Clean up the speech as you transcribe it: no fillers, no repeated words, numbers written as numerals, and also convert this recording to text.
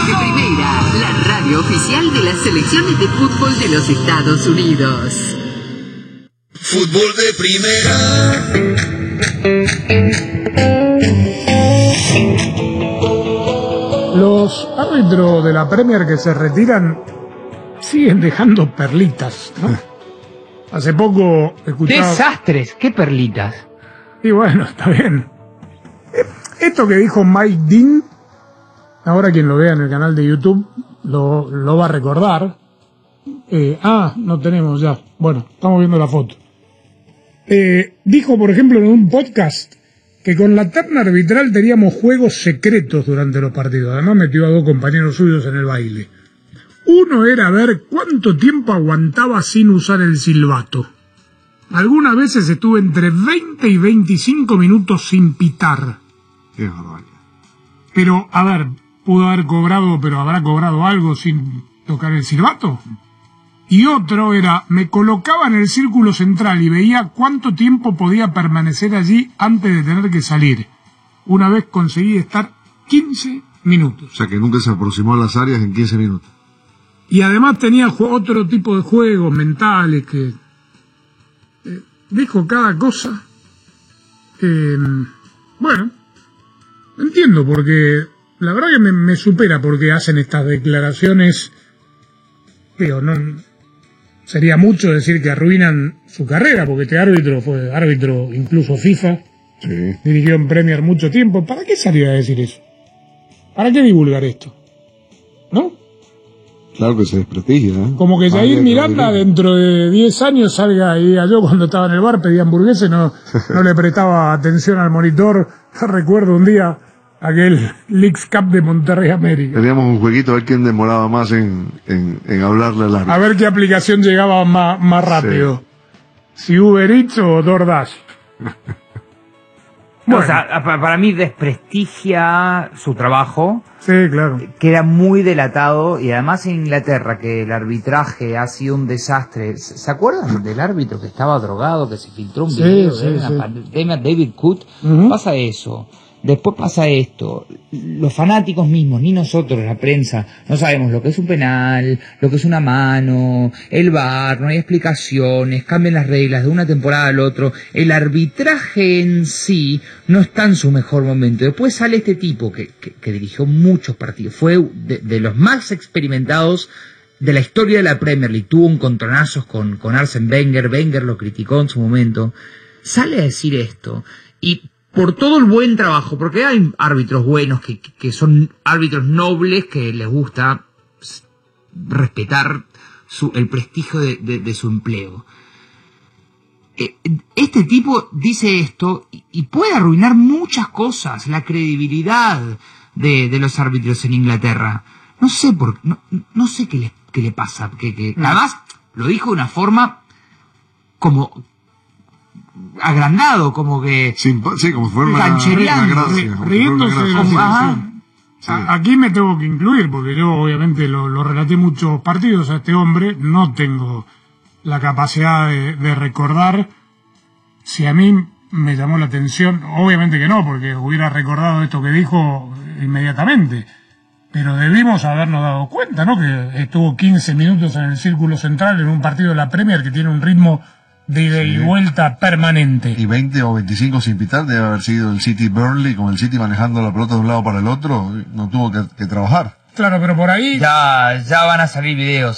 de Primera, la radio oficial de las selecciones de fútbol de los Estados Unidos. Fútbol de Primera. Los árbitros de la Premier que se retiran siguen dejando perlitas, ¿no? Hace poco escuchaba... ¡Desastres! ¡Qué perlitas! Y bueno, está bien. Esto que dijo Mike Dean, ahora quien lo vea en el canal de YouTube lo va a recordar. No tenemos ya. Bueno, estamos viendo la foto. Dijo, por ejemplo, en un podcast que con la terna arbitral teníamos juegos secretos durante los partidos. Además metió a dos compañeros suyos en el baile. Uno era ver cuánto tiempo aguantaba sin usar el silbato. Algunas veces estuve entre 20 y 25 minutos sin pitar. Qué barbaridad. Pero, a ver, pudo haber cobrado, pero ¿habrá cobrado algo sin tocar el silbato? Y otro era, me colocaba en el círculo central y veía cuánto tiempo podía permanecer allí antes de tener que salir. Una vez conseguí estar 15 minutos. O sea que nunca se aproximó a las áreas en 15 minutos. Y además tenía otro tipo de juegos mentales que... dijo cada cosa. Bueno, entiendo, porque la verdad que me supera porque hacen estas declaraciones. Pero no... Sería mucho decir que arruinan su carrera, porque este árbitro fue árbitro incluso FIFA. Sí. Dirigió en Premier mucho tiempo. ¿Para qué salir a decir eso? ¿Para qué divulgar esto? ¿No? Claro que se desprestigia, ¿eh? Como que Jair Miranda dentro de 10 años salga y diga, yo cuando estaba en el bar pedía hamburguesas, no le prestaba atención al monitor. Recuerdo un día aquel Leagues Cup de Monterrey América. Teníamos un jueguito a ver quién demoraba más en hablarle al árbitro. A ver qué aplicación llegaba más rápido. Sí. Si Uber Eats o DoorDash. Bueno. O sea, para mí desprestigia su trabajo. Sí, claro. Queda muy delatado, y además en Inglaterra, que el arbitraje ha sido un desastre. ¿Se acuerdan del árbitro que estaba drogado, que se filtró un video de una pandemia, David Coot? Pasa eso. Después pasa esto, los fanáticos mismos, ni nosotros, la prensa, no sabemos lo que es un penal, lo que es una mano, el VAR, no hay explicaciones, cambian las reglas de una temporada al otro, el arbitraje en sí no está en su mejor momento. Después sale este tipo que dirigió muchos partidos, fue de los más experimentados de la historia de la Premier League, tuvo encontronazos con Arsene Wenger lo criticó en su momento, sale a decir esto, y por todo el buen trabajo, porque hay árbitros buenos que son árbitros nobles que les gusta respetar el prestigio de su empleo. Este tipo dice esto y puede arruinar muchas cosas, la credibilidad de los árbitros en Inglaterra. No sé no sé qué le pasa, además lo dijo de una forma como agrandado, como que sí, como si fuera una gracia, riéndose de la situación. Sí. Aquí me tengo que incluir, porque yo obviamente lo relaté muchos partidos a este hombre, no tengo la capacidad de recordar si a mí me llamó la atención, obviamente que no, porque hubiera recordado esto que dijo inmediatamente, pero debimos habernos dado cuenta, ¿no? Que estuvo 15 minutos en el círculo central en un partido de la Premier que tiene un ritmo de ida y vuelta permanente. Y 20 o 25 sin pitar debe haber sido el City Burnley, con el City manejando la pelota de un lado para el otro, no tuvo que trabajar. Claro, pero por ahí... Ya van a salir videos.